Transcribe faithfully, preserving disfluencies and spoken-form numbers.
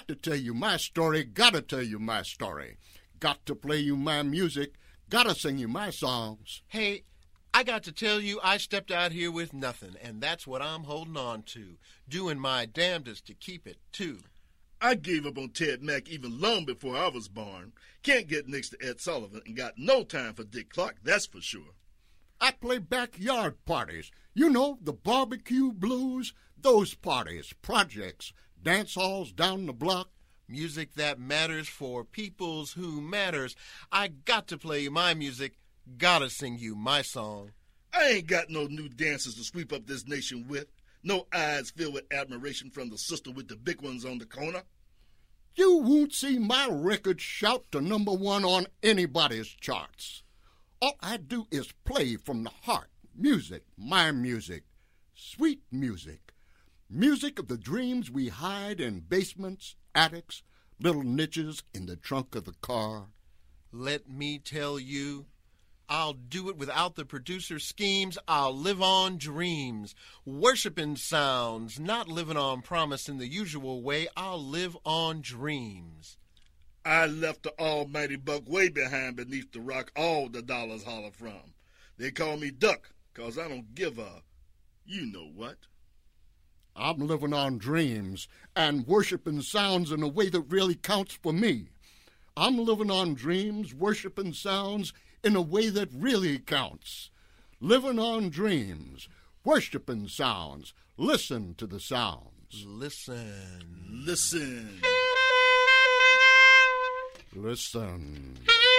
to tell you my story, gotta tell you my story. Got to play you my music, gotta sing you my songs. Hey, I got to tell you I stepped out here with nothing, and that's what I'm holding on to, doing my damnedest to keep it, too. I gave up on Ted Mack even long before I was born. Can't get next to Ed Sullivan and got no time for Dick Clark, that's for sure. I play backyard parties. You know, the barbecue blues, those parties, projects, dance halls down the block. Music that matters for peoples who matters. I got to play you my music, gotta sing you my song. I ain't got no new dancers to sweep up this nation with. No eyes filled with admiration from the sister with the big ones on the corner. You won't see my record shout to number one on anybody's charts. All I do is play from the heart. Music, my music, sweet music. Music of the dreams we hide in basements, attics, little niches in the trunk of the car. Let me tell you, I'll do it without the producer's schemes. I'll live on dreams, worshiping sounds, not living on promise in the usual way. I'll live on dreams. I left the almighty buck way behind beneath the rock all the dollars holler from. They call me Duck, 'cause I don't give a you-know-what. I'm living on dreams and worshiping sounds in a way that really counts for me. I'm living on dreams, worshiping sounds in a way that really counts. Living on dreams, worshiping sounds. Listen to the sounds. Listen. Listen. Listen.